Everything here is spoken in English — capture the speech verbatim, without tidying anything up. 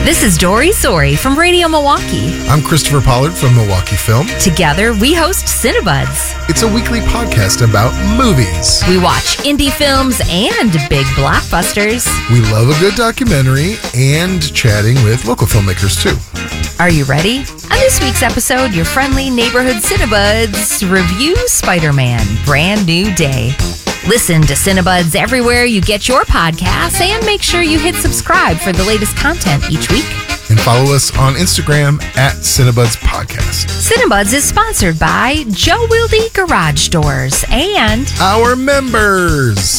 This is Dory Sori from Radio Milwaukee. I'm Christopher Pollard from Milwaukee Film. Together, we host Cinebuds. It's a weekly podcast about movies. We watch indie films and big blockbusters. We love a good documentary and chatting with local filmmakers, too. Are you ready? On this week's episode, your friendly neighborhood Cinebuds review Spider-Man, Brand New Day. Listen to Cinebuds everywhere you get your podcasts and make sure you hit subscribe for the latest content each week. And follow us on Instagram at Cinebuds Podcast. Cinebuds is sponsored by Joe Wilde Garage Doors and our members.